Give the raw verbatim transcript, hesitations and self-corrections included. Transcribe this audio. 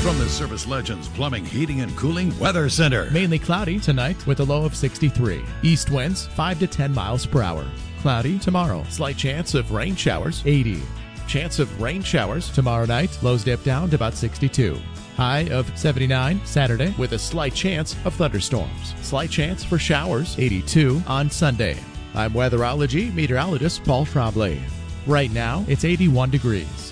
From the Service Legends Plumbing, Heating, and Cooling Weather Center. Mainly cloudy tonight with a low of sixty-three. East winds five to ten miles per hour. Cloudy tomorrow. Slight chance of rain showers, eighty. Chance of rain showers tomorrow night. Lows dip down to about sixty-two. High of seventy-nine Saturday with a slight chance of thunderstorms. Slight chance for showers, eighty-two on Sunday. I'm weatherology meteorologist Paul Trombley. Right now, it's eighty-one degrees.